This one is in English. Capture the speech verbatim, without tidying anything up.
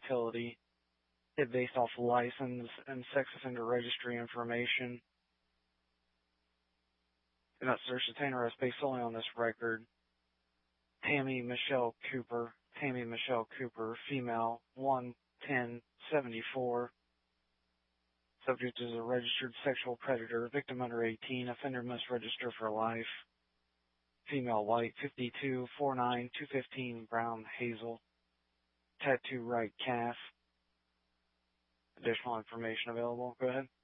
utility. Hit based off license and sex offender registry information. Do not search, detain, or arrest based solely on this record. Tammy Michelle Cooper. Tammy Michelle Cooper, female, one ten seventy-four. Subject is a registered sexual predator. Victim under eighteen. Offender must register for life. Female, white, fifty-two, four nine, two fifteen, brown, hazel. Tattoo right calf. Additional information available. Go ahead.